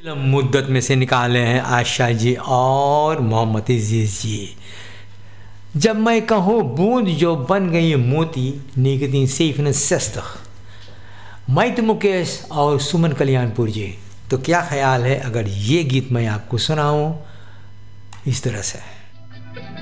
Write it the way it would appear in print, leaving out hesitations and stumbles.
मुद्दत में से निकाले हैं आशा जी और मोहम्मद अजीज जी। जब मैं कहूँ बूंद जो बन गई मोती निकती सेफ न सस्त, मैं तो मुकेश और सुमन कल्याणपुर जी। तो क्या ख्याल है अगर ये गीत मैं आपको सुनाऊँ इस तरह से।